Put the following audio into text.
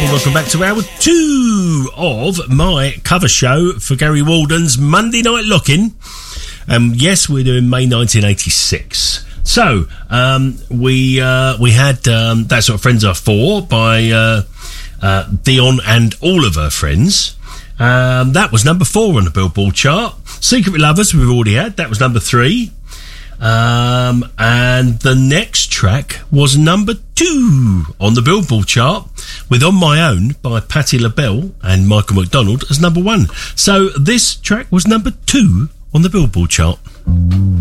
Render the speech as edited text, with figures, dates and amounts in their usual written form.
Welcome back to hour 2 of my cover show for Gary Walden's Monday Night Locking. Yes, we're doing May 1986. So, we had That's What Friends Are For by Dion and all of her friends. That was number 4 on the Billboard chart. Secret Lovers we've already had. That was number 3. And the next track was number 2 on the Billboard chart, with On My Own by Patti LaBelle and Michael McDonald as number 1. So this track was number 2 on the Billboard chart.